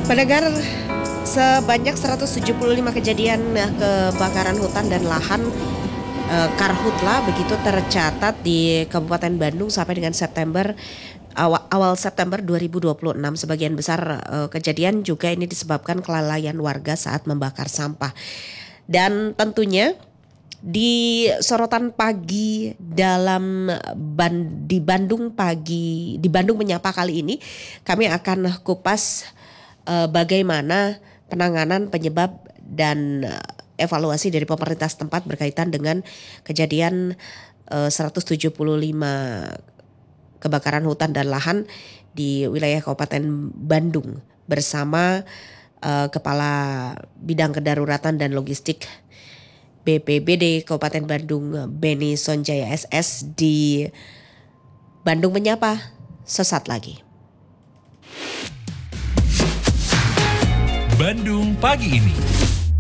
Pendengar, sebanyak 175 kejadian kebakaran hutan dan lahan karhutla begitu tercatat di Kabupaten Bandung sampai dengan awal September 2026. Sebagian besar kejadian juga ini disebabkan kelalaian warga saat membakar sampah. Dan tentunya di sorotan pagi di Bandung Menyapa kali ini kami akan kupas bagaimana penanganan penyebab dan evaluasi dari pemerintah setempat berkaitan dengan kejadian 175 kebakaran hutan dan lahan di wilayah Kabupaten Bandung bersama Kepala Bidang Kedaruratan dan Logistik BPBD Kabupaten Bandung, Beni Sonjaya SS di Bandung Menyapa sesaat lagi. Bandung pagi ini.